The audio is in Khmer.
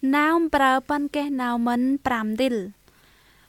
Nàoប្រើប៉ុនកេះណៅមិន5ឌីល